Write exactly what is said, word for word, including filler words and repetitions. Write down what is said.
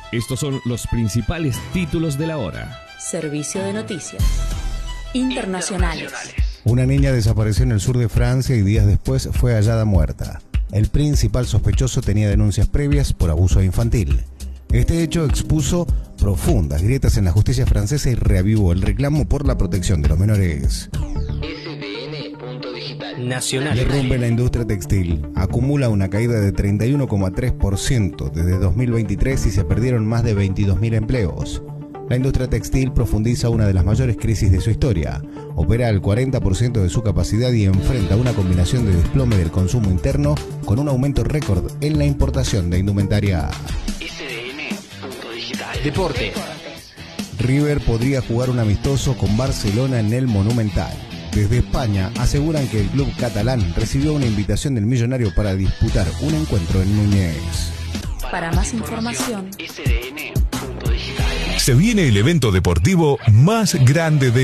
Estos son los principales títulos de la hora. Servicio de noticias internacionales. Una niña desapareció en el sur de Francia y días después fue hallada muerta. El principal sospechoso tenía denuncias previas por abuso infantil. Este hecho expuso profundas grietas en la justicia francesa y reavivó el reclamo por la protección de los menores. Nacional. Derrumbe en la industria textil. Acumula una caída de treinta y uno coma tres por ciento desde dos mil veintitrés y se perdieron más de veintidós mil empleos. La industria textil profundiza una de las mayores crisis de su historia. Opera al cuarenta por ciento de su capacidad y enfrenta una combinación de desplome del consumo interno con un aumento récord en la importación de indumentaria. Deporte. River podría jugar un amistoso con Barcelona en el Monumental. Desde España aseguran que el club catalán recibió una invitación del millonario para disputar un encuentro en Núñez. Para más información, Se viene el evento deportivo más grande de